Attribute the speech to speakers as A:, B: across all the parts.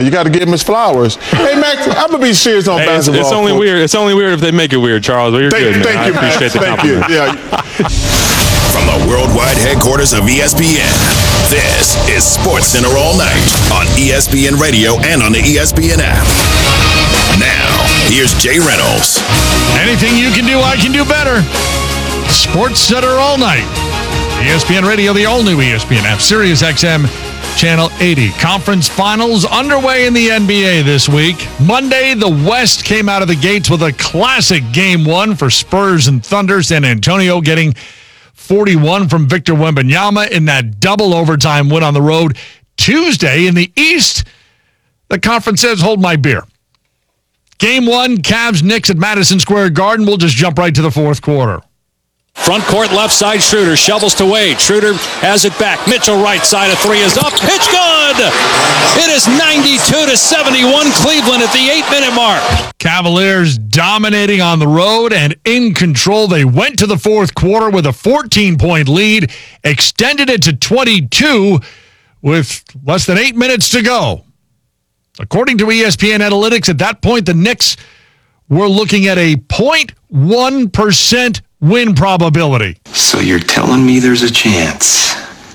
A: You got to give him his flowers. Hey, Max, I'm going to be serious on basketball.
B: It's only weird. It's only weird if they make it weird, Charles. But you're good, man.
A: Thank you,
B: I appreciate the
A: Thank
B: compliment.
A: you. Yeah.
C: From the worldwide headquarters of ESPN, this is SportsCenter All Night on ESPN Radio and on the ESPN app. Now, here's Jay Reynolds.
D: Anything you can do, I can do better. SportsCenter All Night. ESPN Radio, the all-new ESPN app, Sirius XM, Channel 80. Conference finals underway in the NBA this week. Monday, the West came out of the gates with a classic Game 1 for Spurs and Thunder. San Antonio getting 41 from Victor Wembanyama in that double overtime win on the road. Tuesday, in the East, the conference says, hold my beer. Game 1, Cavs-Knicks at Madison Square Garden. We'll just jump right to the fourth quarter.
E: Front court, left side, Schroeder shovels to Wade. Schroeder has it back. Mitchell, right side, a three is up. It's good! It is 92-71, Cleveland at the 8-minute mark.
D: Cavaliers dominating on the road and in control. They went to the fourth quarter with a 14-point lead, extended it to 22 with less than 8 minutes to go. According to ESPN Analytics, at that point, the Knicks were looking at a 0.1% win probability.
F: So you're telling me there's a chance?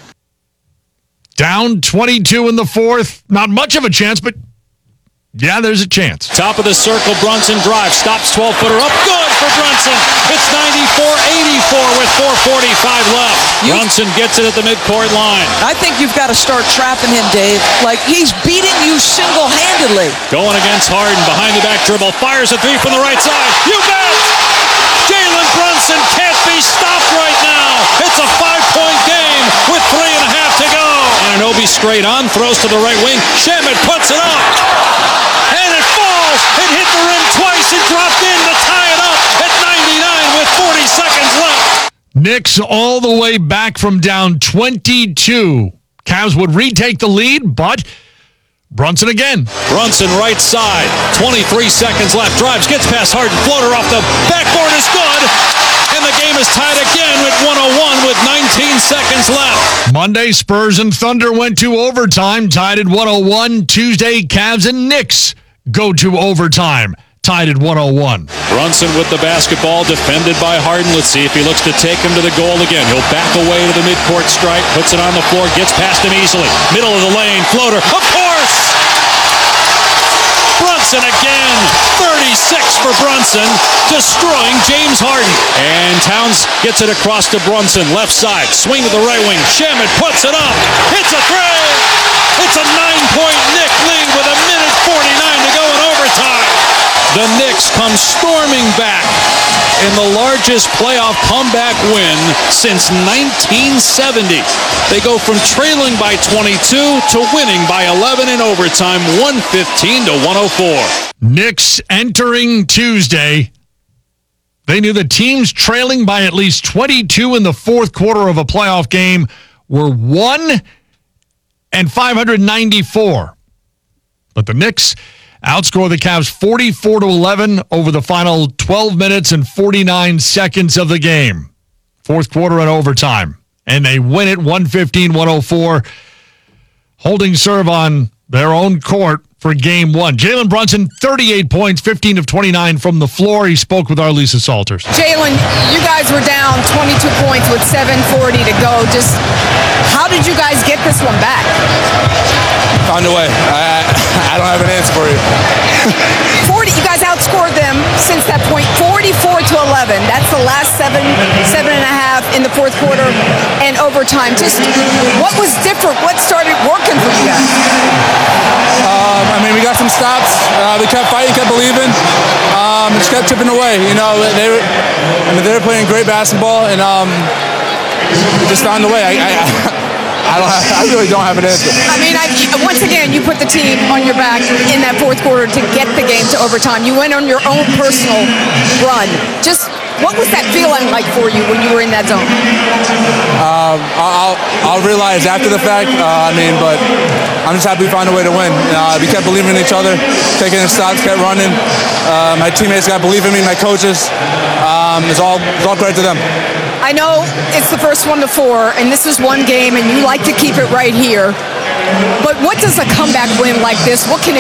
D: Down 22 in the fourth. Not much of a chance, but yeah, there's a chance.
E: Top of the circle, Brunson drives, stops 12-footer up. Good for Brunson. It's 94-84 with 4:45 left. Brunson gets it at the midcourt line.
G: I think you've got to start trapping him, Dave. Like, he's beating you single-handedly.
E: Going against Harden, behind the back dribble, fires a three from the right side. You bet! Jalen Brunson can't be stopped right now. It's a 5-point game with 3.5 to go. Anunoby straight on, throws to the right wing. Shamet puts it up. And it falls. It hit the rim twice. It dropped in to tie it up at 99 with 40 seconds left.
D: Knicks all the way back from down 22. Cavs would retake the lead, but Brunson again.
E: Brunson right side, 23 seconds left. Drives, gets past Harden, floater off the backboard is good. And the game is tied again with 101 with 19 seconds left.
D: Monday, Spurs and Thunder went to overtime, tied at 101. Tuesday, Cavs and Knicks go to overtime, tied at 101.
E: Brunson with the basketball, defended by Harden. Let's see if he looks to take him to the goal again. He'll back away to the midcourt stripe, puts it on the floor, gets past him easily. Middle of the lane, floater, of course! Brunson again, 36 for Brunson, destroying James Harden. And Towns gets it across to Brunson, left side, swing to the right wing. Shamet puts it up, hits a three! It's a 9-point Knick lead with 1:49 to go in overtime. The Knicks come storming back in the largest playoff comeback win since 1970. They go from trailing by 22 to winning by 11 in overtime, 115 to 104.
D: Knicks entering Tuesday. They knew the teams trailing by at least 22 in the fourth quarter of a playoff game were 1-594. But the Knicks outscore the Cavs 44-11 over the final 12 minutes and 49 seconds of the game. Fourth quarter and overtime. And they win it 115-104, holding serve on their own court for Game 1. Jalen Brunson, 38 points, 15 of 29 from the floor. He spoke with our Lisa Salters.
H: Jalen, you guys were down 22 points with 7:40 to go. Just how did you guys get this one back?
I: Found a way. I don't have an answer for you.
H: 40, you guys outscored them since that point, 44-11. That's the last seven and a half in the fourth quarter and overtime. Just what was different? What started working for you guys?
I: We got some stops. We kept fighting, kept believing. Just kept chipping away. You know, they were playing great basketball, and we just found a way. I really don't have an answer.
H: Once again, you put the team on your back in that fourth quarter to get the game to overtime. You went on your own personal run. Just what was that feeling like for you when you were in that zone?
I: I'll realize after the fact. But I'm just happy we found a way to win. We kept believing in each other, taking the shots, kept running. My teammates got to believe in me, my coaches. It's all credit to them.
H: I know it's the first 1-4, and this is one game, and you like to keep it right here. But what does a comeback win like this, what can it